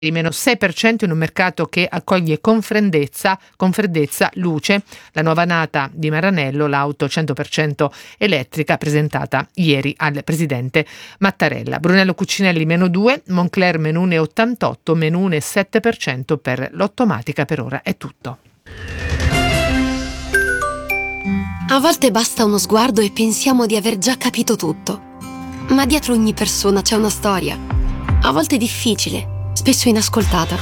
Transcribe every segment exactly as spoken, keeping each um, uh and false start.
di meno sei per cento in un mercato che accoglie con freddezza, con freddezza luce la nuova nata di Maranello, l'auto cento per cento elettrica presentata ieri al presidente Mattarella. Brunello Cucinelli meno due, Moncler meno uno virgola ottantotto, meno uno virgola sette per cento per l'Ottomatica. Per ora è tutto. A volte basta uno sguardo e pensiamo di aver già capito tutto. Ma dietro ogni persona c'è una storia, a volte difficile, spesso inascoltata.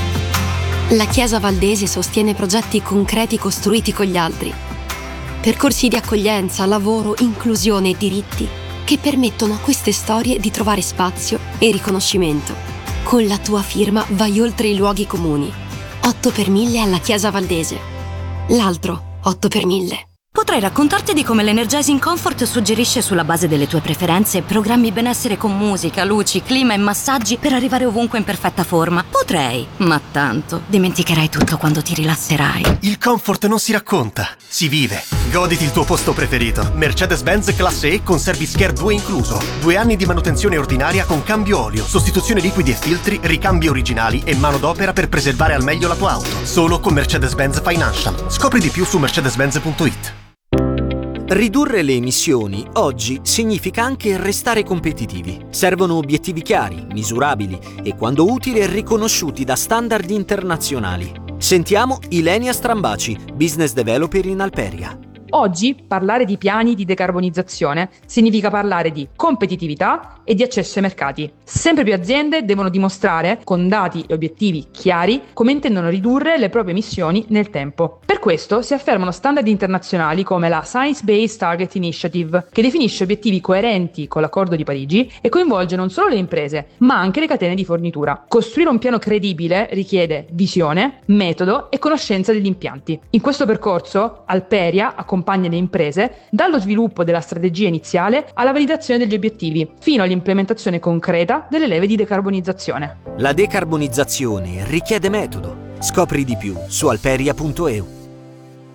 La Chiesa Valdese sostiene progetti concreti costruiti con gli altri. Percorsi di accoglienza, lavoro, inclusione e diritti che permettono a queste storie di trovare spazio e riconoscimento. Con la tua firma vai oltre i luoghi comuni. otto per mille alla Chiesa Valdese. L'altro otto per mille. Potrei raccontarti di come l'Energizing Comfort suggerisce sulla base delle tue preferenze programmi benessere con musica, luci, clima e massaggi per arrivare ovunque in perfetta forma. Potrei, ma tanto dimenticherai tutto quando ti rilasserai. Il comfort non si racconta, si vive. Goditi il tuo posto preferito. Mercedes-Benz Classe E con Service Care due incluso. Due anni di manutenzione ordinaria con cambio olio, sostituzione liquidi e filtri, ricambi originali e manodopera per preservare al meglio la tua auto. Solo con Mercedes-Benz Financial. Scopri di più su mercedes benz punto it. Ridurre le emissioni oggi significa anche restare competitivi. Servono obiettivi chiari, misurabili e, quando utile, riconosciuti da standard internazionali. Sentiamo Ilenia Strambaci, business developer in Alperia. Oggi parlare di piani di decarbonizzazione significa parlare di competitività e di accesso ai mercati. Sempre più aziende devono dimostrare, con dati e obiettivi chiari, come intendono ridurre le proprie emissioni nel tempo. Per questo si affermano standard internazionali come la Science Based Target Initiative, che definisce obiettivi coerenti con l'Accordo di Parigi e coinvolge non solo le imprese, ma anche le catene di fornitura. Costruire un piano credibile richiede visione, metodo e conoscenza degli impianti. In questo percorso, Alperia accompagna le imprese dallo sviluppo della strategia iniziale alla validazione degli obiettivi, fino all'implementazione concreta delle leve di decarbonizzazione. La decarbonizzazione richiede metodo. Scopri di più su alperia punto e u.